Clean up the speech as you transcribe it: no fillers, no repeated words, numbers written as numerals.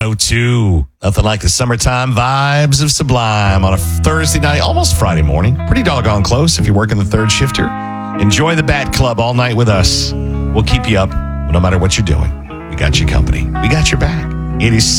102. Nothing like the summertime vibes of Sublime on a Thursday night, almost Friday morning. Pretty doggone close if you're working the third shifter. Enjoy the Bat Club all night with us. We'll keep you up no matter what you're doing. We got you company. We got your back. It is